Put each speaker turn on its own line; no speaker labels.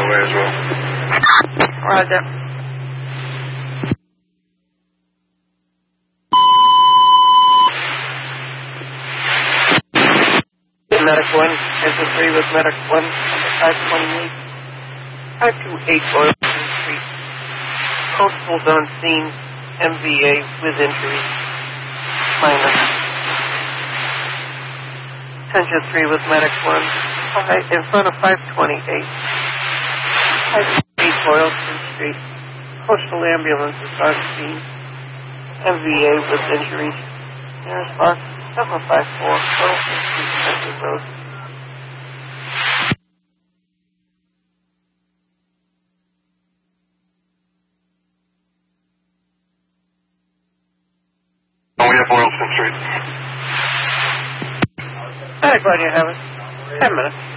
that way as well.
Roger. Medic 1, Engine 3 with Medic 1, 528. 528 Boylston Street. Constables on scene, MVA with injuries. Minor. Engine 3 with Medic 1, in front of 528. 528 Boylston Street. Coastal ambulance is on scene, MVA with injuries. There's box 754, Boylston Street, Central Road.
Oh, we have Boylston Street.
Medic, why do you have it? 10 minutes.